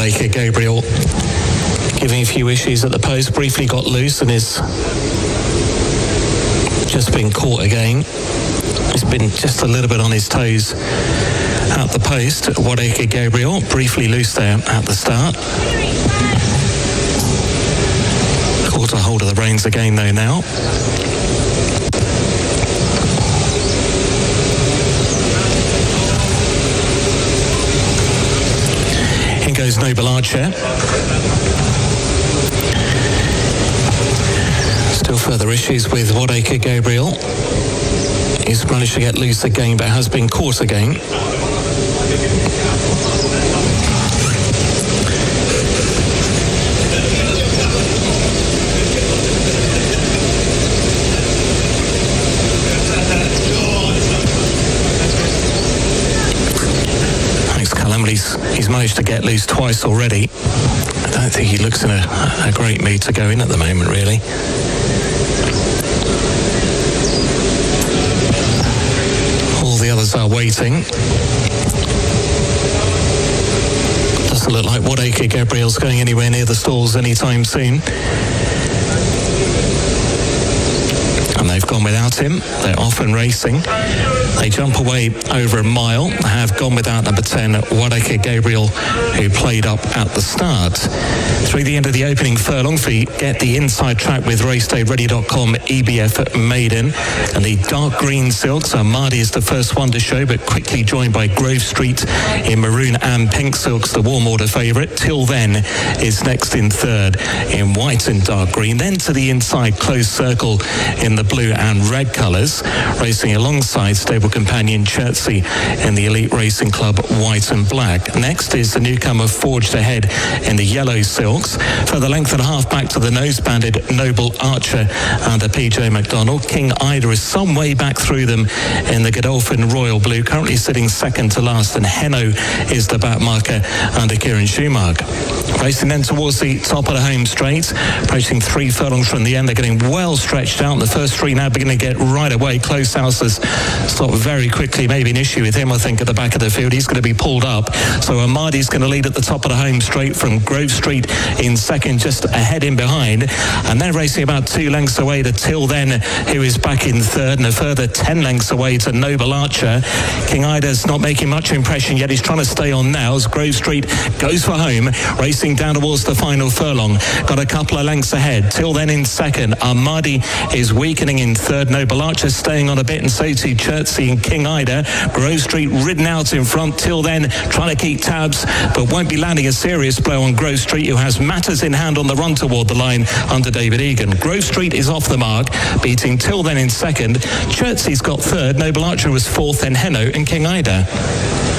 Acre Gabriel giving a few issues at the post, briefly got loose and is just been caught again. He's been just a little bit on his toes at the post. Acre Gabriel briefly loose there at the start. Caught a hold of the reins again though now. In goes Noble Archer. Still further issues with Acre Gabriel. He's managed to get loose again, but has been caught again. Thanks, Callum. He's managed to get loose twice already. I don't think he looks in a great mood to go in at the moment, really. All the others are waiting. Doesn't look like Acre Gabriel's going anywhere near the stalls anytime soon. And they've gone without him. They're off and racing. They jump away over a mile. Have gone without number 10, Acre Gabriel, who played up at the start. Through the end of the opening furlong, we get the inside track with RaceDayReady.com EBF Maiden. And the dark green silks, Mardi is the first one to show, but quickly joined by Grove Street in maroon and pink silks, the warm order favourite. Till Then is next in third in white and dark green. Then to the inside, Close Circle in the blue and red colours, racing alongside stable companion Chertsey in the Elite Racing Club white and black. Next is the newcomer Forged Ahead in the yellow silks. For the length and a half back to the nose-banded Noble Archer under PJ McDonald. King Ida is some way back through them in the Godolphin Royal Blue, currently sitting second to last, and Henno is the back marker under Kieran Schumacher. Racing then towards the top of the home straight, approaching 3 furlongs from the end. They're getting well stretched out. The first 3 now beginning to get right away. Close House has stopped very quickly. Maybe an issue with him, I think, at the back of the field. He's going to be pulled up. So Amadi's going to lead at the top of the home straight from Grove Street in second, just ahead in behind. And then racing about 2 lengths away to Till Then, who is back in third, and a further 10 lengths away to Noble Archer. King Ida's not making much impression yet. He's trying to stay on now as Grove Street goes for home, racing down towards the final furlong. Got a couple of lengths ahead. Till Then in second. Amadi is weakening in third. Noble Archer staying on a bit, and so too Chertsey and King Ida. Grove Street ridden out in front. Till Then trying to keep tabs, but won't be landing a serious blow on Grove Street, who has matters in hand on the run toward the line under David Egan. Grove Street is off the mark, beating Till Then in second. Chertsey's got third. Noble Archer was fourth, then Henno and King Ida.